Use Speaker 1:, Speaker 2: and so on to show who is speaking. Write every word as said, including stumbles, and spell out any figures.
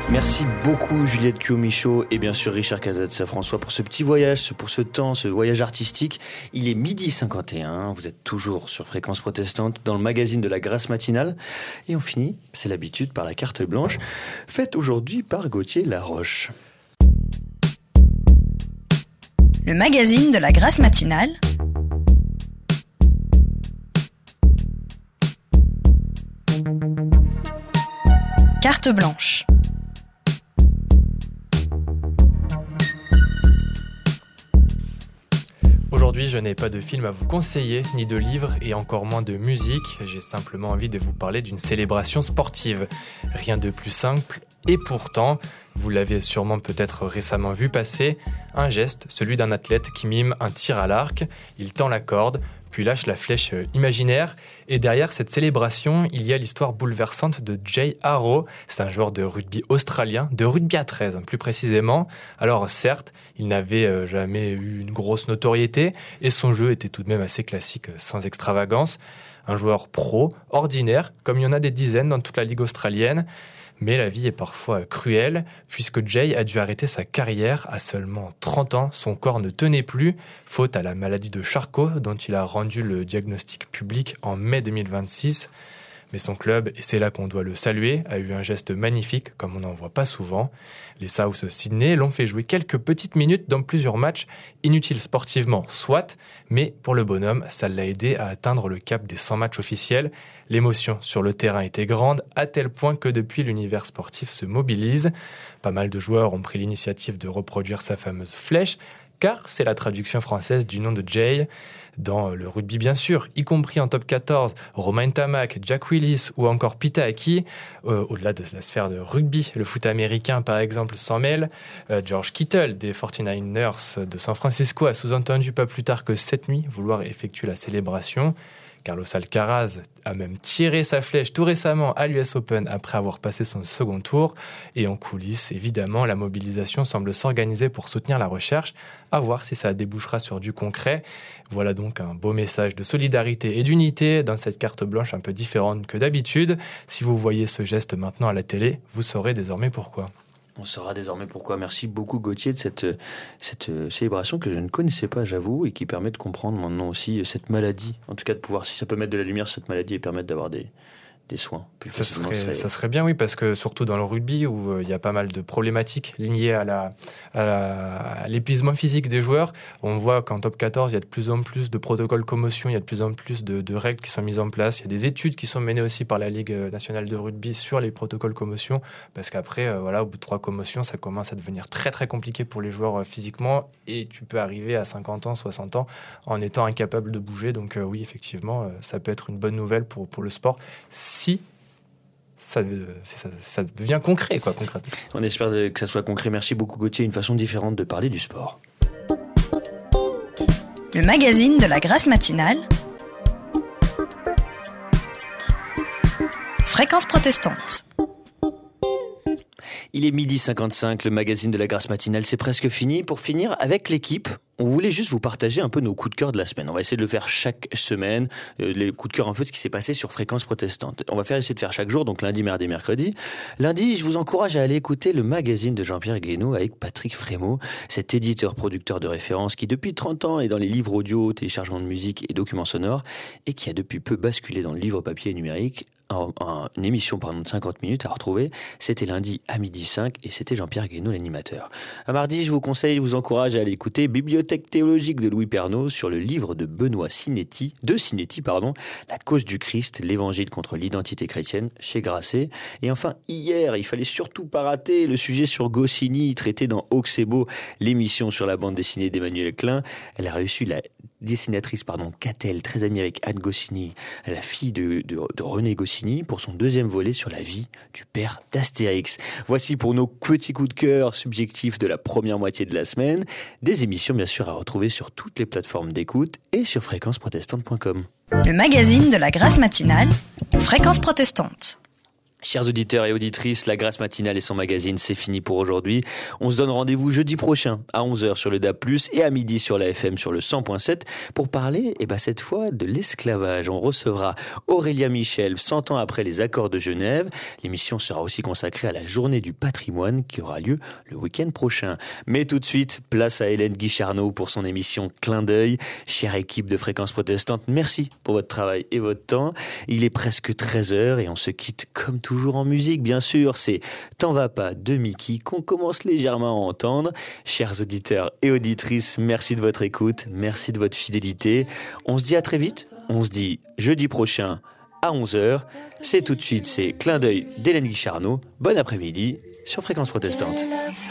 Speaker 1: Merci beaucoup Juliette Cuot-Michaud et bien sûr Richard Cazazza-François pour ce petit voyage, pour ce temps, ce voyage artistique. Il est midi cinquante et un, vous êtes toujours sur Fréquence Protestante dans le magazine de la Grâce matinale et on finit, c'est l'habitude, par la carte blanche faite aujourd'hui par Gauthier Laroche.
Speaker 2: Le magazine de la Grâce matinale. Carte blanche.
Speaker 3: Aujourd'hui, je n'ai pas de film à vous conseiller, ni de livre, et encore moins de musique. J'ai simplement envie de vous parler d'une célébration sportive. Rien de plus simple, et pourtant, vous l'avez sûrement peut-être récemment vu passer, un geste, celui d'un athlète qui mime un tir à l'arc. Il tend la corde, puis lâche la flèche imaginaire. Et derrière cette célébration, il y a l'histoire bouleversante de Jay Arrow. C'est un joueur de rugby australien, de rugby à treize plus précisément. Alors certes, il n'avait jamais eu une grosse notoriété et son jeu était tout de même assez classique, sans extravagance. Un joueur pro, ordinaire, comme il y en a des dizaines dans toute la ligue australienne. Mais la vie est parfois cruelle, puisque Jay a dû arrêter sa carrière à seulement trente ans. Son corps ne tenait plus, faute à la maladie de Charcot, dont il a rendu le diagnostic public en mai deux mille vingt-six. Mais son club, et c'est là qu'on doit le saluer, a eu un geste magnifique, comme on n'en voit pas souvent. Les South Sydney l'ont fait jouer quelques petites minutes dans plusieurs matchs, inutiles sportivement, soit, mais pour le bonhomme, ça l'a aidé à atteindre le cap des cent matchs officiels. L'émotion sur le terrain était grande, à tel point que depuis, l'univers sportif se mobilise. Pas mal de joueurs ont pris l'initiative de reproduire sa fameuse flèche, car c'est la traduction française du nom de Jay. Dans le rugby bien sûr, y compris en top quatorze, Romain Tamac, Jack Willis ou encore Pita Aki. Euh, au-delà de la sphère de rugby, le foot américain par exemple s'en mêle. Euh, George Kittle des forty-niners de San Francisco a sous-entendu pas plus tard que cette nuit vouloir effectuer la célébration. Carlos Alcaraz a même tiré sa flèche tout récemment à l'U S Open après avoir passé son second tour. Et en coulisses, évidemment, la mobilisation semble s'organiser pour soutenir la recherche. À voir si ça débouchera sur du concret. Voilà donc un beau message de solidarité et d'unité dans cette carte blanche un peu différente que d'habitude. Si vous voyez ce geste maintenant à la télé, vous saurez désormais pourquoi.
Speaker 1: On saura désormais pourquoi. Merci beaucoup Gauthier de cette, cette célébration que je ne connaissais pas, j'avoue, et qui permet de comprendre maintenant aussi cette maladie. En tout cas, de pouvoir, si ça peut mettre de la lumière sur cette maladie et permettre d'avoir des, des soins. Plus
Speaker 3: ça, serait,
Speaker 1: serait...
Speaker 3: ça serait bien, oui, parce que surtout dans le rugby, où euh, il y a pas mal de problématiques liées à, la, à, la, à l'épuisement physique des joueurs, on voit qu'en top quatorze, il y a de plus en plus de protocoles commotion, il y a de plus en plus de, de règles qui sont mises en place. Il y a des études qui sont menées aussi par la Ligue nationale de rugby sur les protocoles commotion, parce qu'après, euh, voilà, au bout de trois commotions, ça commence à devenir très très compliqué pour les joueurs euh, physiquement, et tu peux arriver à cinquante ans, soixante ans en étant incapable de bouger. Donc euh, oui, effectivement, euh, ça peut être une bonne nouvelle pour, pour le sport. Si ça, ça, ça devient concret, quoi, concrètement.
Speaker 1: On espère que ça soit concret. Merci beaucoup Gauthier, une façon différente de parler du sport.
Speaker 2: Le magazine de la Grâce matinale. Fréquence protestante.
Speaker 1: Il est midi cinquante-cinq, le magazine de la Grâce matinale, c'est presque fini. Pour finir, avec l'équipe, on voulait juste vous partager un peu nos coups de cœur de la semaine. On va essayer de le faire chaque semaine, euh, les coups de cœur un peu de ce qui s'est passé sur Fréquence Protestante. On va faire essayer de faire chaque jour, donc lundi, mardi, mercredi. Lundi, je vous encourage à aller écouter le magazine de Jean-Pierre Guénaud avec Patrick Frémaux, cet éditeur-producteur de référence qui depuis trente ans est dans les livres audio, téléchargements de musique et documents sonores et qui a depuis peu basculé dans le livre papier et numérique. En, en, une émission pardon, de cinquante minutes à retrouver. C'était lundi à midi cinq et c'était Jean-Pierre Guénaud, l'animateur. À mardi, je vous conseille, je vous encourage à aller écouter Bibliothèque théologique de Louis Pernaut sur le livre de Benoît Sinetti, de Sinetti, pardon, La cause du Christ, l'évangile contre l'identité chrétienne chez Grasset. Et enfin, hier, il fallait surtout pas rater le sujet sur Goscinny, traité dans Auxebo, l'émission sur la bande dessinée d'Emmanuel Klein. Elle a reçu la dessinatrice, pardon, Catel, très amie avec Anne Goscinny, la fille de, de, de René Goscinny, pour son deuxième volet sur la vie du père d'Astérix. Voici pour nos petits coups de cœur subjectifs de la première moitié de la semaine. Des émissions, bien sûr, à retrouver sur toutes les plateformes d'écoute et sur fréquence protestante point com.
Speaker 2: Le magazine de la Grâce matinale, Fréquence protestante.
Speaker 1: Chers auditeurs et auditrices, la Grâce matinale et son magazine, c'est fini pour aujourd'hui. On se donne rendez-vous jeudi prochain à onze heures sur le D A B plus, et à midi sur la F M sur le cent point sept pour parler, eh ben, cette fois, de l'esclavage. On recevra Aurélia Michel, cent ans après les accords de Genève. L'émission sera aussi consacrée à la journée du patrimoine qui aura lieu le week-end prochain. Mais tout de suite, place à Hélène Guicharneau pour son émission Clin d'œil. Chère équipe de Fréquence Protestante, merci pour votre travail et votre temps. Il est presque treize heures et on se quitte comme toujours en musique, bien sûr. C'est T'en vas pas de Mickey qu'on commence légèrement à entendre. Chers auditeurs et auditrices, merci de votre écoute, merci de votre fidélité. On se dit à très vite. On se dit jeudi prochain à onze heures. C'est tout de suite, c'est Clin d'œil d'Hélène Guicharneau. Bon après-midi sur Fréquence Protestante.